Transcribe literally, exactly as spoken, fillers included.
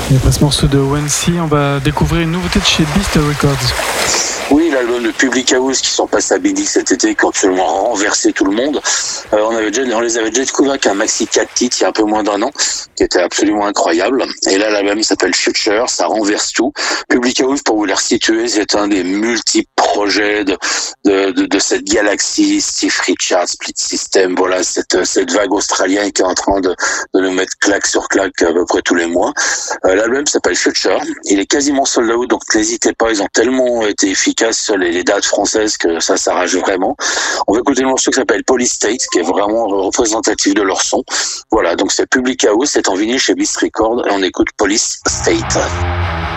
Et après ce morceau de Wancy, on va découvrir une nouveauté de chez Beast Records. Oui, l'album de Public House qui sont passés à Billy cet été, qui ont absolument renversé tout le monde. Euh, on, avait déjà, on les avait déjà découverts avec un maxi quatre titres il y a un peu moins d'un an, qui était absolument incroyable. Et là, l'album il s'appelle Future, ça renverse tout. Public House, pour vous les resituer, c'est un des multiples projets de, de, de, de cette galaxie, Steve Richards, Split System, voilà, cette, cette vague australienne qui est en train de, de nous mettre claque sur claque à peu près tous les mois. Euh, l'album s'appelle Future, il est quasiment sold out, donc n'hésitez pas, ils ont tellement été efficaces sur les, les dates françaises que ça s'arrache vraiment. On va écouter le morceau qui s'appelle Police State, qui est vraiment représentatif de leur son. Voilà, donc c'est Public House, c'est en vinyle chez Beast Records, et on écoute Police State.